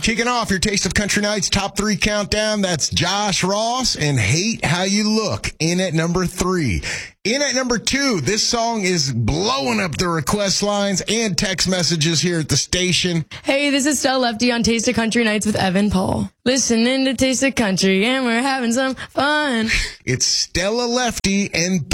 Kicking off your Taste of Country Nights top 3 countdown, that's Josh Ross and Hate How You Look in at number 3. In at number 2, this song is blowing up the request lines and text messages here at the station. Hey, this is Stella Lefty on Taste of Country Nights with Evan Paul. Listening to Taste of Country and we're having some fun. It's Stella Lefty and